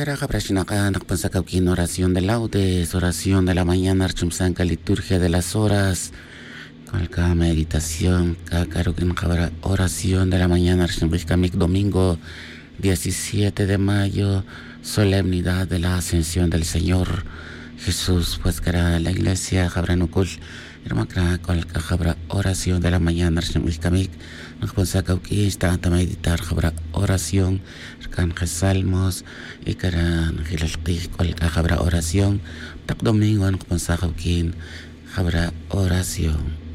Caraja prashinaka nakpansakawkin oración de laudes, oración de la mañana, archumsanka liturgia de las horas, calca meditación, kakarukin kabra oración de la mañana, archumbikamik domingo 17 de mayo, solemnidad de la ascensión del Señor Jesús, pues cara la iglesia jabranukul, hermana calca jabra oración de la mañana, archumbikamik, nakpansakawkin está a meditar jabra oración, kan salmos y karan hilalqi calca jabra oración, tak domingo nakpansakawkin jabra oración.